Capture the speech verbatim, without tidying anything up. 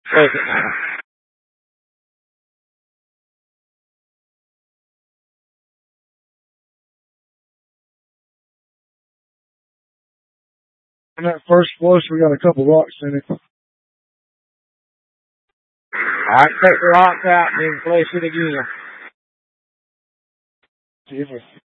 Take it now. On that first flush, we got a couple rocks in it. Alright, take the rocks out and then place it again. See if we